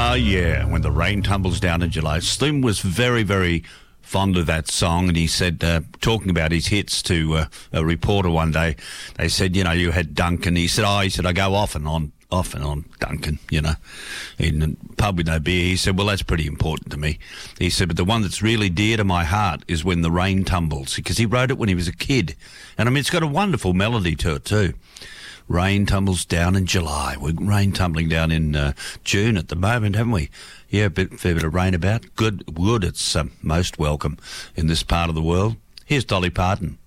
Oh, yeah, when the rain tumbles down in July. Slim was very, very fond of that song, and he said, talking about his hits to a reporter one day, they said, you know, you had Duncan. He said, I go off and on Duncan, you know, in a pub with no beer. He said, well, that's pretty important to me. He said, but the one that's really dear to my heart is When the Rain Tumbles, because he wrote it when he was a kid. And, I mean, it's got a wonderful melody to it too. Rain tumbles down in July. We're rain tumbling down in June at the moment, haven't we? Yeah, fair bit of rain about. Good. It's most welcome in this part of the world. Here's Dolly Parton.